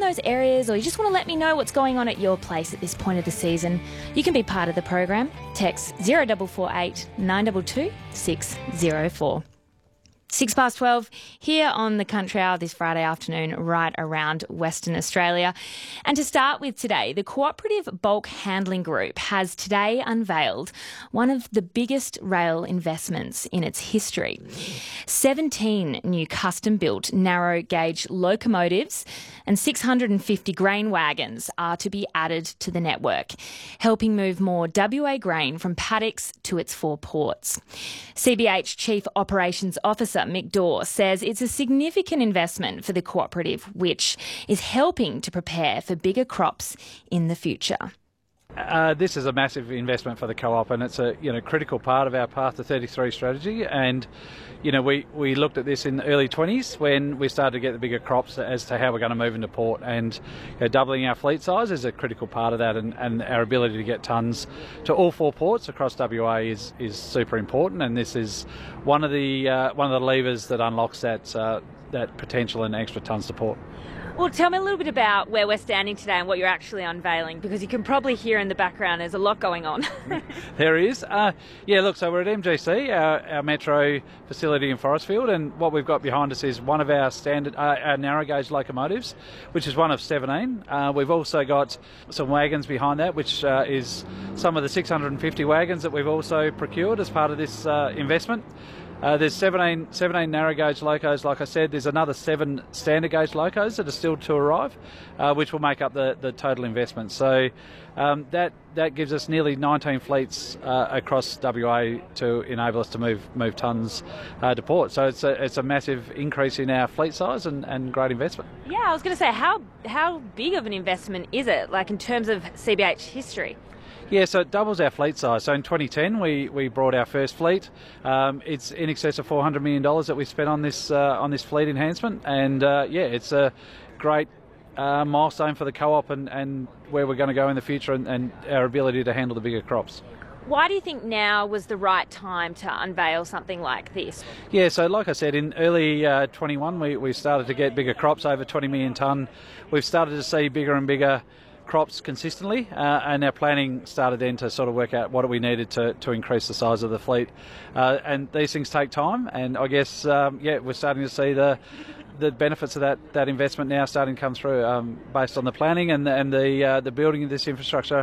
those areas, or you just want to let me know what's going on at your place at this point of the season, you can be part of the program. Text 0448 922 604. 12:06 here on the Country Hour this Friday afternoon, right around Western Australia. And to start with today, the Cooperative Bulk Handling Group has today unveiled one of the biggest rail investments in its history. 17 new custom-built narrow-gauge locomotives and 650 grain wagons are to be added to the network, helping move more WA grain from paddocks to its 4 ports. CBH Chief Operations Officer Mick Dawes says it's a significant investment for the cooperative, which is helping to prepare for bigger crops in the future. This is a massive investment for the co-op, and it's a critical part of our Path to 33 strategy. And we looked at this in the early 20s when we started to get the bigger crops as to how we're going to move into port, and doubling our fleet size is a critical part of that, and our ability to get tonnes to all 4 ports across WA is super important. And this is one of the levers that unlocks that potential and extra tonnes to port. Well, tell me a little bit about where we're standing today and what you're actually unveiling, because you can probably hear in the background there's a lot going on. There is. So we're at MGC, our metro facility in Forestfield, and what we've got behind us is one of our standard, our narrow gauge locomotives, which is one of 17. We've also got some wagons behind that, which is some of the 650 wagons that we've also procured as part of this investment. There's 17 narrow gauge locos, like I said. There's another 7 standard gauge locos that are still to arrive, which will make up the total investment. So that gives us nearly 19 fleets across WA to enable us to move tonnes to port. So it's a massive increase in our fleet size and great investment. Yeah, I was going to say, how big of an investment is it, like in terms of CBH history? Yeah, so it doubles our fleet size. So in 2010, we brought our first fleet. It's in excess of $400 million that we spent on this fleet enhancement, and it's a great milestone for the co-op and where we're going to go in the future, and our ability to handle the bigger crops. Why do you think now was the right time to unveil something like this? Yeah, so like I said, in early 21, we started to get bigger crops, over 20 million tonne. We've started to see bigger and bigger crops consistently, and our planning started then to sort of work out what we needed to increase the size of the fleet. And these things take time, and I guess, we're starting to see the benefits of that investment now starting to come through based on the planning and the building of this infrastructure.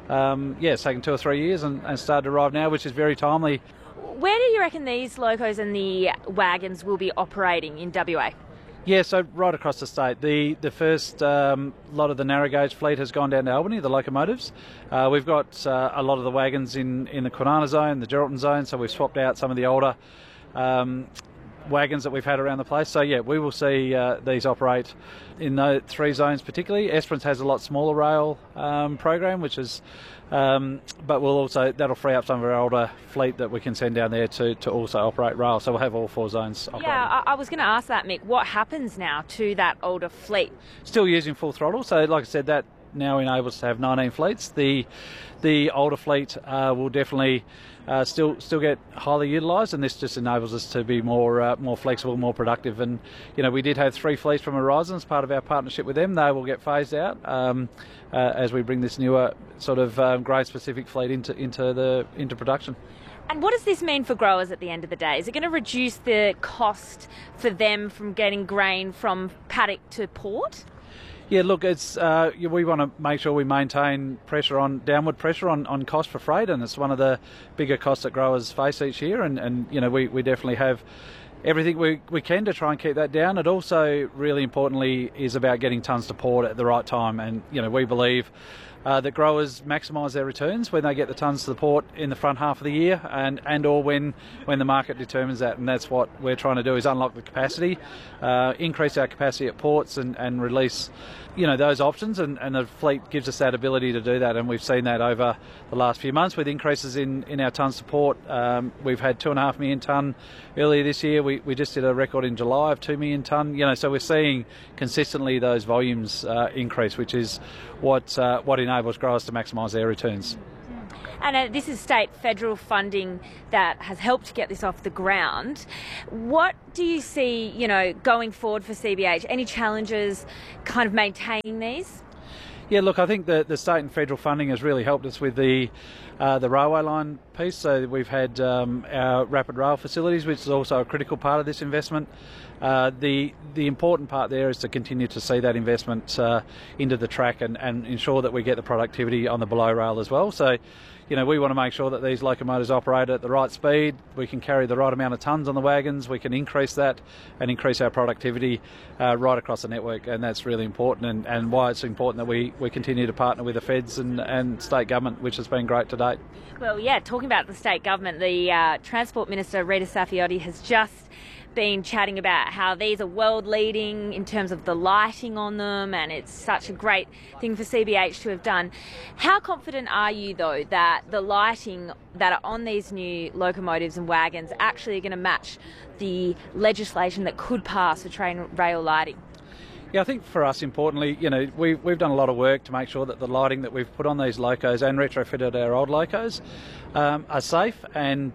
It's taken 2 or 3 years and started to arrive now, which is very timely. Where do you reckon these locos and the wagons will be operating in WA? Yeah, so right across the state. The first lot of the narrow gauge fleet has gone down to Albany, the locomotives. We've got a lot of the wagons in the Kwinana zone, the Geraldton zone, so we've swapped out some of the older wagons that we've had around the place. So we will see these operate in those 3 zones particularly. Esperance has a lot smaller rail program, which is but that'll free up some of our older fleet that we can send down there to also operate rail. So we'll have all 4 zones operating. Yeah, I was going to ask that, Mick. What happens now to that older fleet? Still using full throttle. So like I said, that now enables us to have 19 fleets. The older fleet will definitely still get highly utilised, and this just enables us to be more flexible, more productive. And we did have 3 fleets from Horizon as part of our partnership with them. They will get phased out as we bring this newer sort of grade-specific fleet into production. And what does this mean for growers at the end of the day? Is it going to reduce the cost for them from getting grain from paddock to port? Yeah, look, it's we want to make sure we maintain downward pressure on cost for freight, and it's one of the bigger costs that growers face each year, and we definitely have everything we can to try and keep that down. It also, really importantly, is about getting tonnes to port at the right time, and we believe that growers maximise their returns when they get the tonnes to the port in the front half of the year, and or when the market determines that, and that's what we're trying to do, is unlock the capacity, increase our capacity at ports, and release those options, and the fleet gives us that ability to do that, and we've seen that over the last few months with increases in our tonnes to port. We've had 2.5 million tonne earlier this year. We just did a record in July of 2 million tonne. So we're seeing consistently those volumes increase, which is what enables growers to maximise their returns. And this is state federal funding that has helped get this off the ground. What do you see, going forward for CBH? Any challenges kind of maintaining these? Yeah, look, I think the state and federal funding has really helped us with the railway line piece. So we've had our rapid rail facilities, which is also a critical part of this investment. The important part there is to continue to see that investment into the track and ensure that we get the productivity on the below rail as well. So, we want to make sure that these locomotives operate at the right speed. We can carry the right amount of tonnes on the wagons. We can increase that and increase our productivity right across the network, and that's really important and why it's important that we continue to partner with the feds and state government, which has been great to date. Well, yeah, talking about the state government, the Transport Minister Rita Saffioti has just been chatting about how these are world leading in terms of the lighting on them, and it's such a great thing for CBH to have done. How confident are you, though, that the lighting that are on these new locomotives and wagons actually are going to match the legislation that could pass for train rail lighting? Yeah, I think for us, importantly, we've done a lot of work to make sure that the lighting that we've put on these locos and retrofitted our old locos are safe and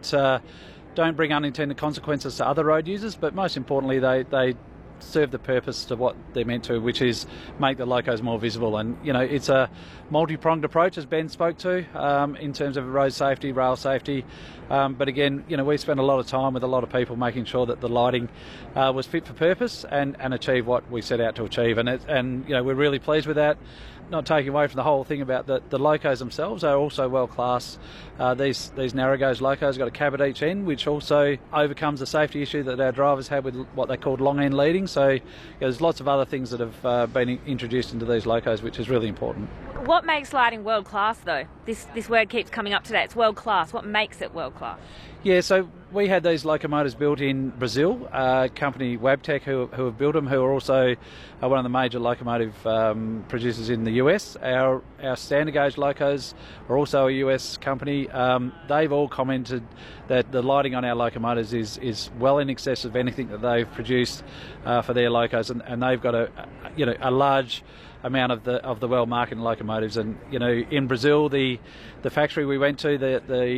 don't bring unintended consequences to other road users, but most importantly, they serve the purpose to what they're meant to, which is make the locos more visible. And, it's a multi-pronged approach, as Ben spoke to, in terms of road safety, rail safety. But again, we spent a lot of time with a lot of people making sure that the lighting was fit for purpose and achieve what we set out to achieve. And we're really pleased with that. Not taking away from the whole thing about the locos themselves, are also world class. These narrow gauge locos got a cab at each end, which also overcomes the safety issue that our drivers had with what they called long end leading. So there's lots of other things that have been introduced into these locos, which is really important. What makes lighting world class, though? This word keeps coming up today. It's world class. What makes it world class? Yeah, so we had these locomotives built in Brazil, company Wabtec who have built them, who are also one of the major locomotive producers in the US. Our standard gauge locos are also a US company. They've all commented that the lighting on our locomotives is well in excess of anything that they've produced for their locos, and they've got a large amount of the world market in locomotives. And in Brazil, the factory we went to,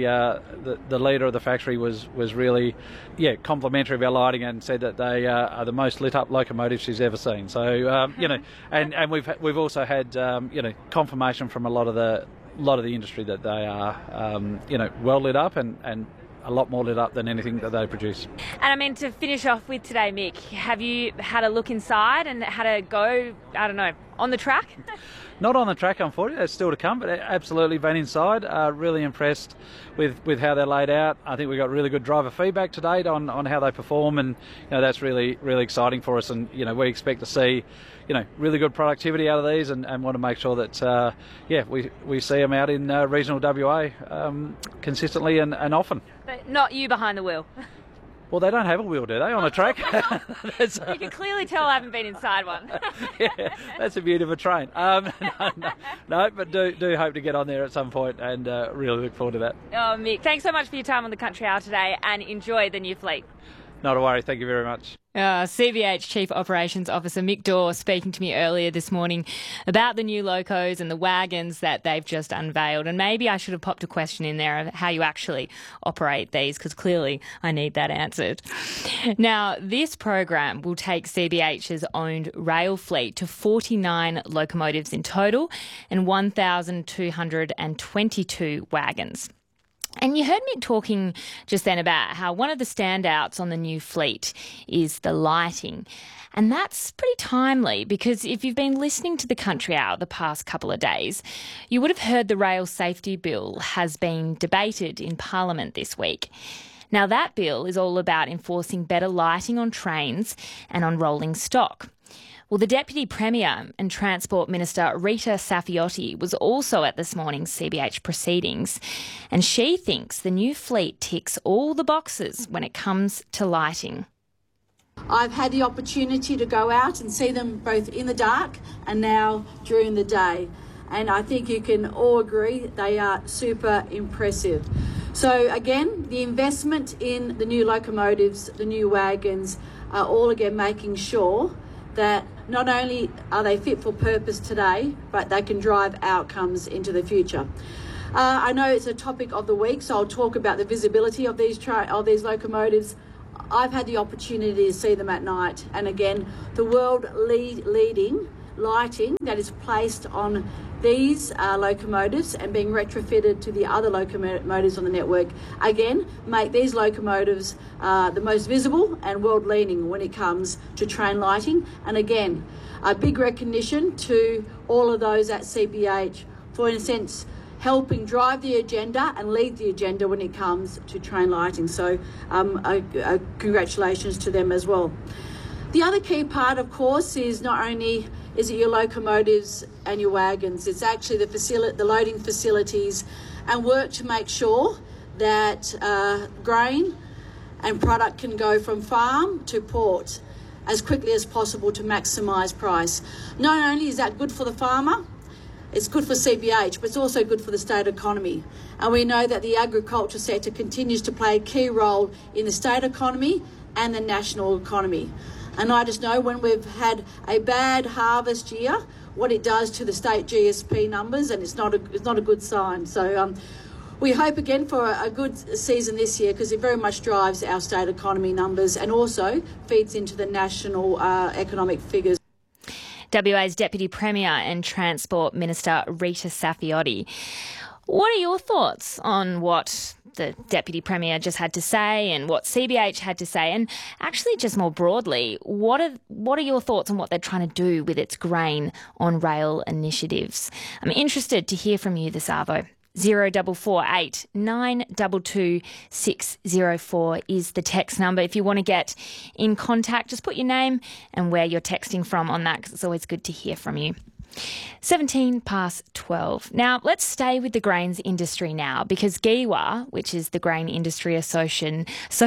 the leader of the factory was really complimentary of our lighting and said that they are the most lit up locomotives she's ever seen. So and we've also had confirmation from a lot of the industry that they are well lit up and a lot more lit up than anything that they produce. And to finish off with today, Mick, have you had a look inside and had a go, on the track? Not on the track, unfortunately. That's still to come, but absolutely been inside. Really impressed with how they're laid out. I think we got really good driver feedback to date on how they perform, and that's really, really exciting for us. And we expect to see really good productivity out of these, and want to make sure that we see them out in regional WA consistently and often. But not you behind the wheel. Well, they don't have a wheel, do they, on a track? You can clearly tell I haven't been inside one. Yeah, that's the beauty of a train. No, but do hope to get on there at some point, and really look forward to that. Oh, Mick, thanks so much for your time on the Country Hour today, and enjoy the new fleet. Not a worry, thank you very much. CBH Chief Operations Officer Mick Daw speaking to me earlier this morning about the new locos and the wagons that they've just unveiled. And maybe I should have popped a question in there of how you actually operate these, because clearly I need that answered. Now, this program will take CBH's owned rail fleet to 49 locomotives in total and 1,222 wagons. And you heard Mick talking just then about how one of the standouts on the new fleet is the lighting. And that's pretty timely, because if you've been listening to the Country Hour the past couple of days, you would have heard the Rail Safety Bill has been debated in Parliament this week. Now, that bill is all about enforcing better lighting on trains and on rolling stock. Well, the Deputy Premier and Transport Minister Rita Saffioti was also at this morning's CBH proceedings, and she thinks the new fleet ticks all the boxes when it comes to lighting. I've had the opportunity to go out and see them both in the dark and now during the day, and I think you can all agree they are super impressive. So again, the investment in the new locomotives, the new wagons, are all again making sure that not only are they fit for purpose today, but they can drive outcomes into the future. I know it's a topic of the week, so I'll talk about the visibility of these locomotives I've had the opportunity to see them at night, and again, the world leading lighting that is placed on these locomotives and being retrofitted to the other locomotives on the network, again, make these locomotives the most visible and world leading when it comes to train lighting. And again, a big recognition to all of those at CBH for, in a sense, helping drive the agenda and lead the agenda when it comes to train lighting. So congratulations to them as well. The other key part, of course, is not only is it your locomotives and your wagons, it's actually the loading facilities and work to make sure that grain and product can go from farm to port as quickly as possible to maximise price. Not only is that good for the farmer, it's good for CBH, but it's also good for the state economy. And we know that the agriculture sector continues to play a key role in the state economy and the national economy. And I just know when we've had a bad harvest year, what it does to the state GSP numbers, and it's not a good sign. So we hope again for a good season this year, because it very much drives our state economy numbers and also feeds into the national economic figures. WA's Deputy Premier and Transport Minister Rita Saffioti. What are your thoughts on what the Deputy Premier just had to say and what CBH had to say? And actually, just more broadly, what are your thoughts on what they're trying to do with its grain on rail initiatives? I'm interested to hear from you this Arvo. 0448 922 604 is the text number. If you want to get in contact, just put your name and where you're texting from on that, because it's always good to hear from you. 12. Now, let's stay with the grains industry now, because GIWA, which is the Grain Industry Association,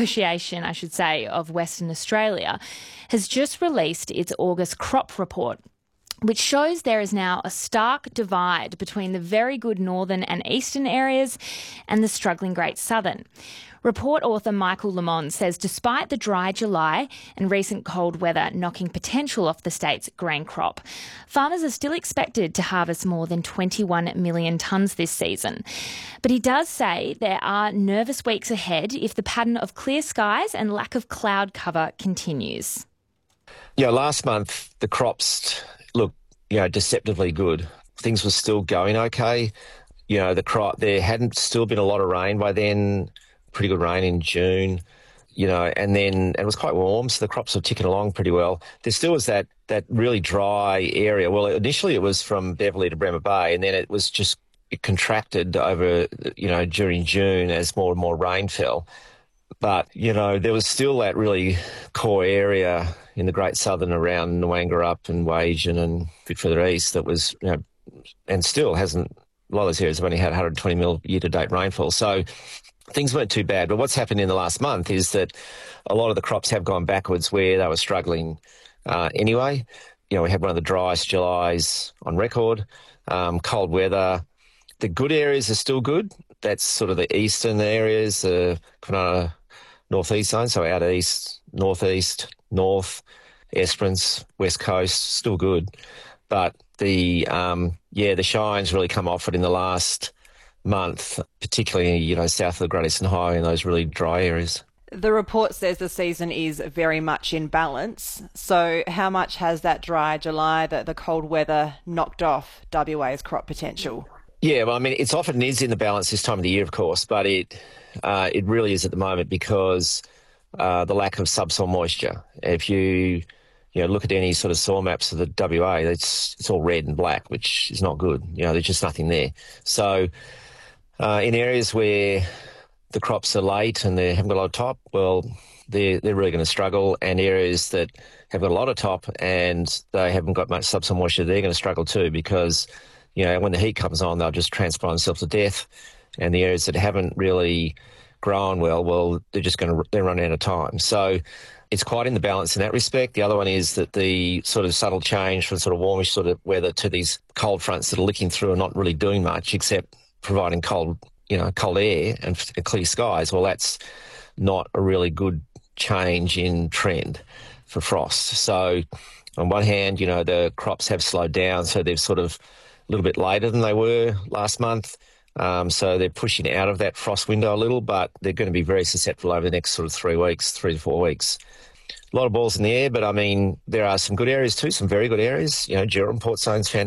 of Western Australia, has just released its August crop report, which shows there is now a stark divide between the very good northern and eastern areas and the struggling Great Southern. Report author Michael Lamond says despite the dry July and recent cold weather knocking potential off the state's grain crop, farmers are still expected to harvest more than 21 million tonnes this season. But he does say there are nervous weeks ahead if the pattern of clear skies and lack of cloud cover continues. Yeah, last month the crops looked, deceptively good. Things were still going okay. The crop, there hadn't still been a lot of rain by then. Pretty good rain in June, and then it was quite warm, so the crops were ticking along pretty well. There still was that really dry area. Well, initially it was from Beverley to Bremer Bay, and then it contracted over, during June as more and more rain fell. But, there was still that really core area in the Great Southern around Nwangerup and Wagen and a bit further east that was, and still hasn't, a lot of those areas have only had 120 mil year-to-date rainfall. So things weren't too bad. But what's happened in the last month is that a lot of the crops have gone backwards where they were struggling anyway. We had one of the driest Julys on record, cold weather. The good areas are still good. That's sort of the eastern areas, the Kwinana northeast zone, so out east, northeast, north, Esperance, west coast, still good. But the shine's really come off it in the last month, particularly, south of the Great Eastern Highway in those really dry areas. The report says the season is very much in balance. So how much has that dry July, the cold weather, knocked off WA's crop potential? Yeah, well, it often is in the balance this time of the year, of course, but it really is at the moment because the lack of subsoil moisture. If you look at any sort of soil maps of the WA, it's all red and black, which is not good. There's just nothing there. So in areas where the crops are late and they haven't got a lot of top, well, they're really going to struggle. And areas that have got a lot of top and they haven't got much subsoil moisture, they're going to struggle too because, when the heat comes on, they'll just transpire themselves to death. And the areas that haven't really grown well, they're running out of time. So it's quite in the balance in that respect. The other one is that the sort of subtle change from sort of warmish sort of weather to these cold fronts that are licking through and not really doing much except providing cold air and clear skies. Well, that's not a really good change in trend for frost. So on one hand, the crops have slowed down, so they've sort of a little bit later than they were last month. So they're pushing out of that frost window a little, but they're going to be very susceptible over the next sort of 3 to 4 weeks. A lot of balls in the air, but I mean, there are some good areas too, some very good areas. Geraldton, Port Stone's fantastic.